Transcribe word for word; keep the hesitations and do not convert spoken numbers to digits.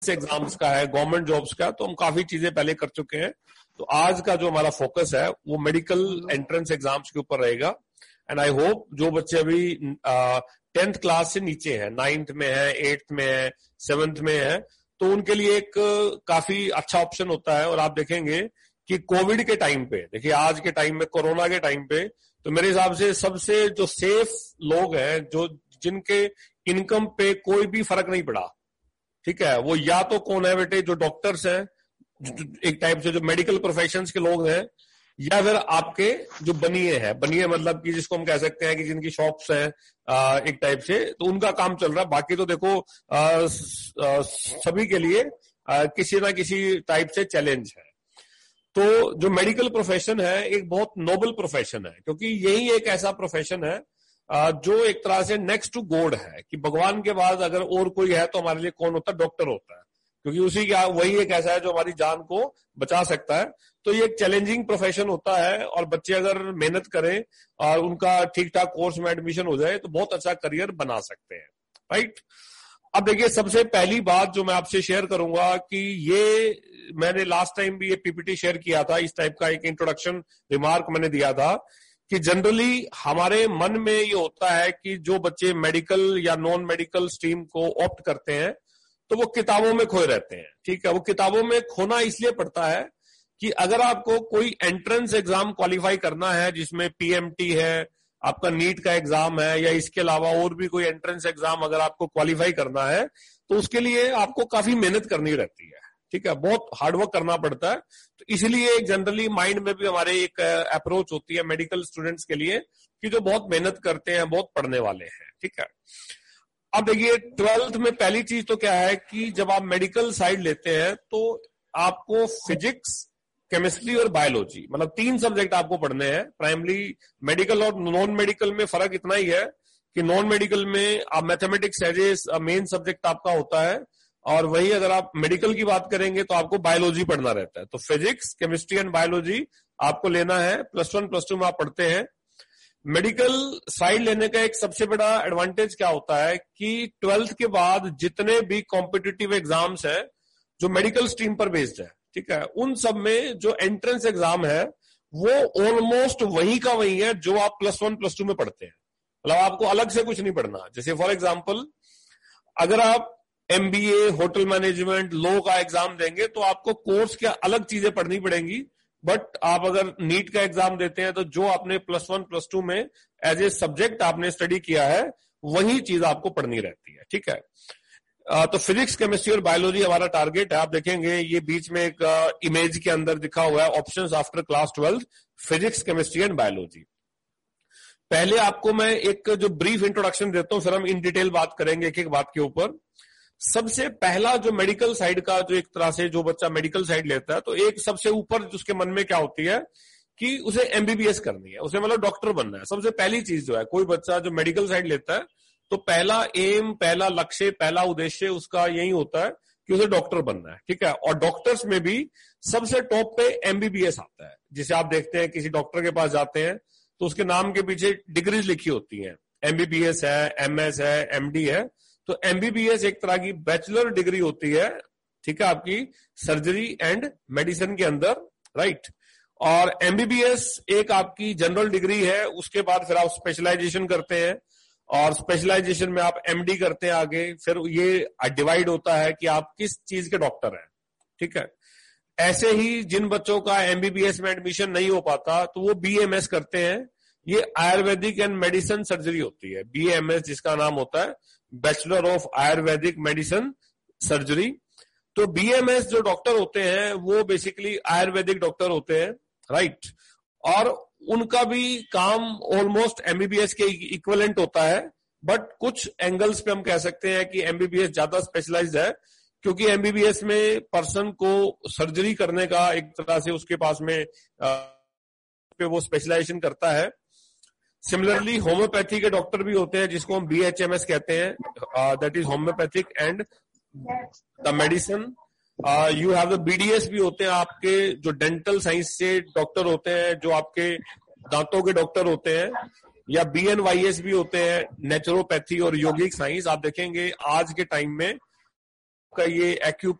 Exams का है, government jobs का, तो हम काफी चीजें पहले कर चुके हैं। तो आज का जो हमारा फोकस है वो मेडिकल एंट्रेंस एग्जाम्स के ऊपर रहेगा। एंड आई होप जो बच्चे अभी टेंथ क्लास से नीचे हैं, नाइन्थ में है, एट्थ में है, सेवंथ में है, तो उनके लिए एक काफी अच्छा ऑप्शन होता है। और आप देखेंगे कि कोविड के टाइम पे, देखिए आज के टाइम में, कोरोना के टाइम पे, तो मेरे हिसाब से सबसे जो सेफ लोग हैं, जो जिनके इनकम पे कोई भी फर्क नहीं पड़ा, ठीक है, वो या तो कौन है बेटे, जो डॉक्टर्स हैं, एक टाइप से जो मेडिकल प्रोफेशंस के लोग हैं, या फिर आपके जो बनिए हैं, बनिए मतलब कि जिसको हम कह सकते हैं कि जिनकी शॉप्स हैं एक टाइप से, तो उनका काम चल रहा है। बाकी तो देखो आ, आ, सभी के लिए आ, किसी ना किसी टाइप से चैलेंज है। तो जो मेडिकल प्रोफेशन है एक बहुत नोबल प्रोफेशन है, क्योंकि यही एक ऐसा प्रोफेशन है जो एक तरह से नेक्स्ट टू गॉड है, कि भगवान के बाद अगर और कोई है तो हमारे लिए कौन होता है? डॉक्टर होता है, क्योंकि उसी का वही एक ऐसा है जो हमारी जान को बचा सकता है। तो ये एक चैलेंजिंग प्रोफेशन होता है, और बच्चे अगर मेहनत करें और उनका ठीक ठाक कोर्स में एडमिशन हो जाए तो बहुत अच्छा करियर बना सकते हैं, राइट। अब देखिए, सबसे पहली बात जो मैं आपसे शेयर करूंगा कि ये मैंने लास्ट टाइम भी ये पीपीटी शेयर किया था, इस टाइप का एक इंट्रोडक्शन रिमार्क मैंने दिया था कि जनरली हमारे मन में ये होता है कि जो बच्चे मेडिकल या नॉन मेडिकल स्ट्रीम को ऑप्ट करते हैं तो वो किताबों में खोए रहते हैं, ठीक है। वो किताबों में खोना इसलिए पड़ता है कि अगर आपको कोई एंट्रेंस एग्जाम क्वालिफाई करना है, जिसमें पीएमटी है, आपका नीट का एग्जाम है, या इसके अलावा और भी कोई एंट्रेंस एग्जाम अगर आपको क्वालिफाई करना है, तो उसके लिए आपको काफी मेहनत करनी रहती है, ठीक है, बहुत हार्डवर्क करना पड़ता है। तो इसलिए जनरली माइंड में भी हमारे एक अप्रोच होती है मेडिकल स्टूडेंट्स के लिए कि जो बहुत मेहनत करते हैं, बहुत पढ़ने वाले हैं, ठीक है। अब देखिए, ट्वेल्थ में पहली चीज तो क्या है कि जब आप मेडिकल साइड लेते हैं तो आपको फिजिक्स, केमिस्ट्री और बायोलॉजी, मतलब तीन सब्जेक्ट आपको पढ़ने हैं प्राइमरी। मेडिकल और नॉन मेडिकल में फर्क इतना ही है कि नॉन मेडिकल में आप mathematics as a main subject आपका होता है, और वही अगर आप मेडिकल की बात करेंगे तो आपको बायोलॉजी पढ़ना रहता है। तो फिजिक्स, केमिस्ट्री एंड बायोलॉजी आपको लेना है, प्लस वन प्लस टू में आप पढ़ते हैं। मेडिकल साइड लेने का एक सबसे बड़ा एडवांटेज क्या होता है कि ट्वेल्थ के बाद जितने भी कॉम्पिटिटिव एग्जाम्स हैं जो मेडिकल स्ट्रीम पर बेस्ड है, ठीक है, उन सब में जो एंट्रेंस एग्जाम है वो ऑलमोस्ट वही का वही है जो आप प्लस वन प्लस टू में पढ़ते हैं। मतलब आपको अलग से कुछ नहीं पढ़ना। जैसे फॉर एग्जाम्पल, अगर आप एमबीए, होटल मैनेजमेंट, लॉ का एग्जाम देंगे तो आपको कोर्स के अलग चीजें पढ़नी पड़ेंगी, बट आप अगर नीट का एग्जाम देते हैं तो जो आपने प्लस वन प्लस टू में एज ए सब्जेक्ट आपने स्टडी किया है वही चीज आपको पढ़नी रहती है, ठीक है। तो फिजिक्स, केमिस्ट्री और बायोलॉजी हमारा टारगेट है। आप देखेंगे ये बीच में एक इमेज के अंदर दिखा हुआ है, options after class twelfth, physics, chemistry and biology. पहले आपको मैं एक जो ब्रीफ इंट्रोडक्शन देता हूं, फिर हम इन डिटेल बात करेंगे एक एक बात के ऊपर। सबसे पहला जो मेडिकल साइड का, जो एक तरह से जो बच्चा मेडिकल साइड लेता है, तो एक सबसे ऊपर उसके मन में क्या होती है कि उसे एमबीबीएस करनी है, उसे मतलब डॉक्टर बनना है। सबसे पहली चीज जो है, कोई बच्चा जो मेडिकल साइड लेता है तो पहला एम, पहला लक्ष्य, पहला उद्देश्य उसका यही होता है कि उसे डॉक्टर बनना है, ठीक है। और डॉक्टर्स में भी सबसे टॉप पे एमबीबीएस आता है। जिसे आप देखते हैं किसी डॉक्टर के पास जाते हैं तो उसके नाम के पीछे डिग्रीज लिखी होती हैं, एमबीबीएस है, एमएस है, एमडी है। तो एमबीबीएस एक तरह की बैचलर डिग्री होती है, ठीक है, आपकी सर्जरी एंड मेडिसिन के अंदर, राइट। और एमबीबीएस एक आपकी जनरल डिग्री है, उसके बाद फिर आप स्पेशलाइजेशन करते हैं, और स्पेशलाइजेशन में आप एमडी करते हैं आगे। फिर ये डिवाइड होता है कि आप किस चीज के डॉक्टर हैं, ठीक है। ऐसे ही जिन बच्चों का एमबीबीएस में एडमिशन नहीं हो पाता तो वो बीएमएस करते हैं। ये आयुर्वेदिक एंड मेडिसिन सर्जरी होती है, बीएमएस जिसका नाम होता है bachelor of Ayurvedic medicine surgery. तो बीएमएस जो डॉक्टर होते हैं वो बेसिकली आयुर्वेदिक डॉक्टर होते हैं, राइट। और उनका भी काम ऑलमोस्ट एमबीबीएस के इक्विवेलेंट होता है, बट कुछ एंगल्स पे हम कह सकते हैं कि एमबीबीएस ज्यादा स्पेशलाइज्ड है, क्योंकि एमबीबीएस में पर्सन को सर्जरी करने का एक तरह से उसके पास में आ, पे वो स्पेशलाइजेशन करता है। सिमिलरली होम्योपैथी के डॉक्टर भी होते हैं जिसको हम बीएचएमएस कहते हैं, that is homeopathic and the medicine. You have the BDS भी होते हैं आपके, जो डेंटल साइंस से डॉक्टर होते हैं, जो आपके दांतों के डॉक्टर होते हैं। या बीएनवाईएस भी होते हैं, नेचुरोपैथी और योगिक साइंस। आप देखेंगे आज के टाइम में का ये एक्यू